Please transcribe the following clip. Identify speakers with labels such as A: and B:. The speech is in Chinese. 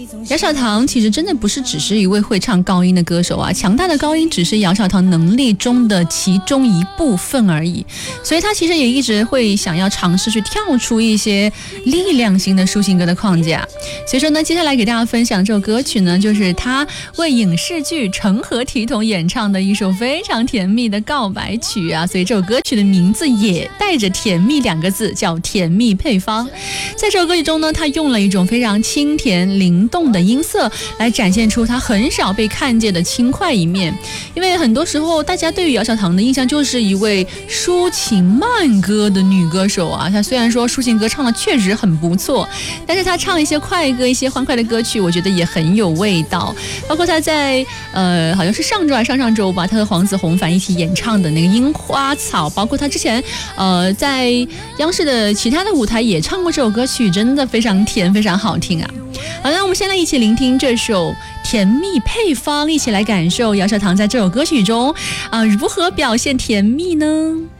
A: 姚小棠其实真的不是只是一位会唱高音的歌手啊，强大的高音只是姚小棠能力中的其中一部分而已，所以她其实也一直会想要尝试去跳出一些力量型的抒情歌的框架。所以说呢，接下来给大家分享这首歌曲呢，就是她为影视剧《成何体统》演唱的一首非常甜蜜的告白曲啊，所以这首歌曲的名字也带着甜蜜两个字，叫甜蜜配方。在这首歌曲中呢，她用了一种非常清甜灵动的音色来展现出她很少被看见的轻快一面。因为很多时候大家对于姚小棠的印象就是一位抒情慢歌的女歌手啊，她虽然说抒情歌唱的确实很不错，但是她唱一些快歌一些欢快的歌曲我觉得也很有味道。包括她在好像是上周还是上上周吧，她和黄子弘凡一起演唱的那个樱花草，包括她之前在央视的其他的舞台也唱过这首歌曲，真的非常甜非常好听啊。好，那我们现在一起聆听这首甜蜜配方，一起来感受姚小棠在这首歌曲中如何表现甜蜜呢？